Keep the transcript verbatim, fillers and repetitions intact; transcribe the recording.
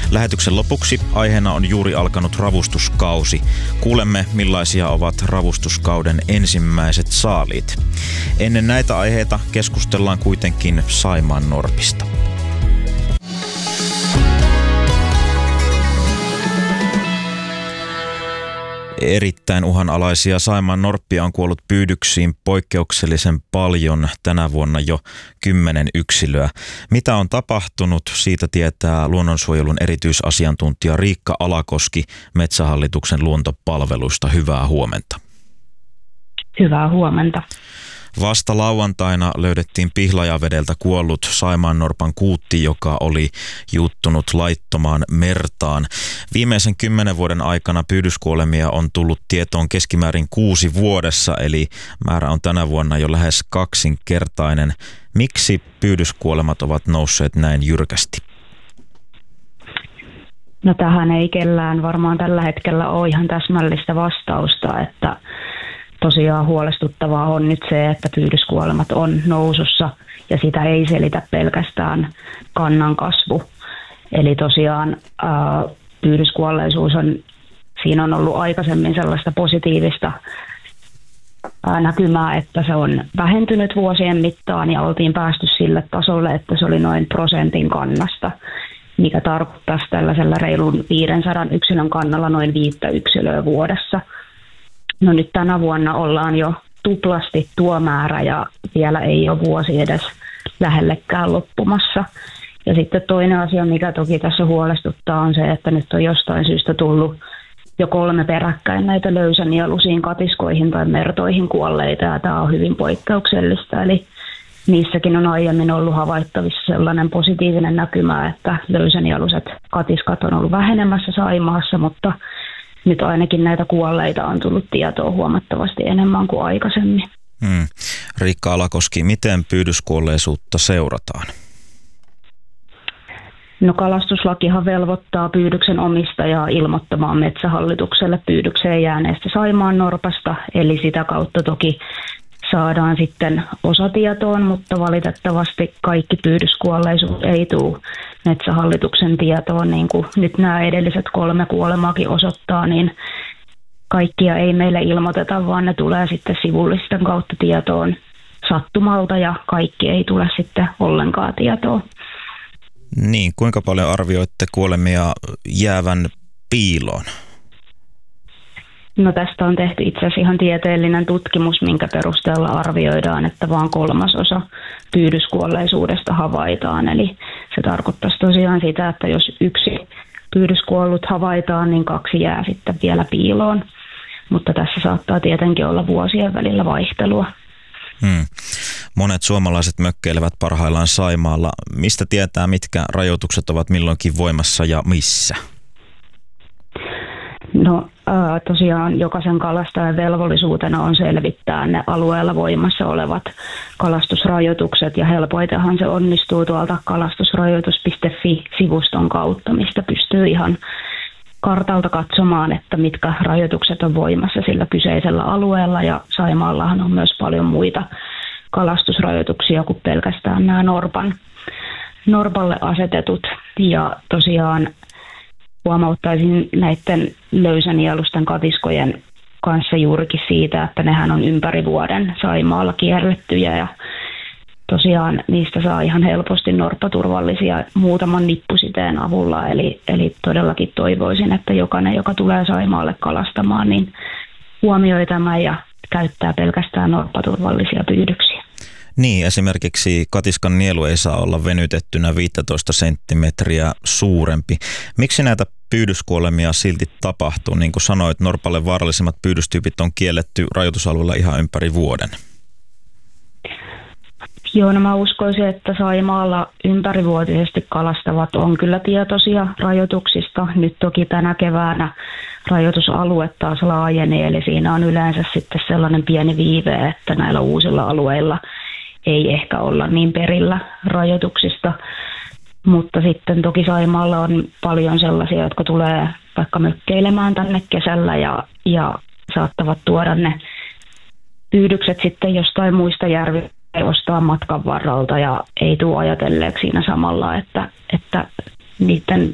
Lähetyksen lopuksi aiheena on juuri alkanut ravustuskausi. Kuulemme, millaisia ovat ravustuskauden ensimmäiset saaliit. Ennen näitä aiheita keskustellaan kuitenkin Saimaan norpista. Erittäin uhanalaisia Saimaan norppia on kuollut pyydyksiin poikkeuksellisen paljon, tänä vuonna jo kymmenen yksilöä. Mitä on tapahtunut, siitä tietää luonnonsuojelun erityisasiantuntija Riikka Alakoski Metsähallituksen luontopalveluista. Hyvää huomenta. Hyvää huomenta. Vasta lauantaina löydettiin Pihlajavedeltä kuollut saimaannorpan kuutti, joka oli juuttunut laittomaan mertaan. Viimeisen kymmenen vuoden aikana pyydyskuolemia on tullut tietoon keskimäärin kuusi vuodessa, eli määrä on tänä vuonna jo lähes kaksinkertainen. Miksi pyydyskuolemat ovat nousseet näin jyrkästi? No tähän ei kellään varmaan tällä hetkellä ole ihan täsmällistä vastausta, että tosiaan huolestuttavaa on nyt se, että pyydyskuolemat on nousussa ja sitä ei selitä pelkästään kannan kasvu. Eli tosiaan ää, pyydyskuolleisuus on, siinä on ollut aikaisemmin sellaista positiivista ää, näkymää, että se on vähentynyt vuosien mittaan ja oltiin päästy sille tasolle, että se oli noin prosentin kannasta, mikä tarkoittaisi tällaisella reilun viisisataa yksilön kannalla noin viittä yksilöä vuodessa. No nyt tänä vuonna ollaan jo tuplasti tuo määrä ja vielä ei ole vuosi edes lähellekään loppumassa. Ja sitten toinen asia, mikä toki tässä huolestuttaa, on se, että nyt on jostain syystä tullut jo kolme peräkkäin näitä löysänieluisiin katiskoihin tai mertoihin kuolleita, ja tämä on hyvin poikkeuksellista. Eli niissäkin on aiemmin ollut havaittavissa sellainen positiivinen näkymä, että löysänieluiset katiskat on ollut vähenemässä Saimaassa, mutta nyt ainakin näitä kuolleita on tullut tietoa huomattavasti enemmän kuin aikaisemmin. Hmm. Riikka Alakoski, miten pyydyskuolleisuutta seurataan? No kalastuslakihan velvoittaa pyydyksen omistajaa ilmoittamaan Metsähallitukselle pyydykseen jääneestä Saimaan norpasta, eli sitä kautta toki saadaan sitten osatietoon, mutta valitettavasti kaikki pyydyskuolleisuus ei tule Metsähallituksen tietoon, niin kuin nyt nämä edelliset kolme kuolemaakin osoittaa, niin kaikkia ei meille ilmoiteta, vaan ne tulee sitten sivullisten kautta tietoon sattumalta ja kaikki ei tule sitten ollenkaan tietoon. Niin, kuinka paljon arvioitte kuolemia jäävän piiloon? No tästä on tehty itse asiassa ihan tieteellinen tutkimus, minkä perusteella arvioidaan, että vain kolmasosa pyydyskuolleisuudesta havaitaan. Eli se tarkoittaisi tosiaan sitä, että jos yksi pyydyskuollut havaitaan, niin kaksi jää sitten vielä piiloon. Mutta tässä saattaa tietenkin olla vuosien välillä vaihtelua. Hmm. Monet suomalaiset mökkeilevät parhaillaan Saimaalla. Mistä tietää, mitkä rajoitukset ovat milloinkin voimassa ja missä? No tosiaan jokaisen kalastajan velvollisuutena on selvittää ne alueella voimassa olevat kalastusrajoitukset, ja helpoitenhan se onnistuu tuolta kalastusrajoitus piste fi-sivuston kautta, mistä pystyy ihan kartalta katsomaan, että mitkä rajoitukset on voimassa sillä kyseisellä alueella, ja Saimaallahan on myös paljon muita kalastusrajoituksia kuin pelkästään nämä norpan, norpalle asetetut, ja tosiaan huomauttaisin näiden löysänielusten katiskojen kanssa juurikin siitä, että nehän on ympäri vuoden Saimaalla kierrettyjä, ja tosiaan niistä saa ihan helposti norppaturvallisia muutaman nippusiteen avulla, eli, eli todellakin toivoisin, että jokainen, joka tulee Saimaalle kalastamaan, niin huomioi tämän ja käyttää pelkästään norppaturvallisia pyydyksiä. Niin, esimerkiksi katiskan nielu ei saa olla venytettynä viisitoista senttimetriä suurempi. Miksi näitä pyydyskuolemia silti tapahtuu? Niin kuin sanoit, norpalle vaarallisimmat pyydystyypit on kielletty rajoitusalueella ihan ympäri vuoden. Joo, no mä uskoisin, että Saimaalla ympärivuotisesti kalastavat on kyllä tietoisia rajoituksista. Nyt toki tänä keväänä rajoitusalue taas laajenee, eli siinä on yleensä sitten sellainen pieni viive, että näillä uusilla alueilla ei ehkä olla niin perillä rajoituksista. Mutta sitten toki Saimaalla on paljon sellaisia, jotka tulee vaikka mökkeilemään tänne kesällä ja, ja saattavat tuoda ne pyydykset sitten jostain muista järvistä ostaa matkan varralta ja ei tule ajatelleeksi siinä samalla, että, että niiden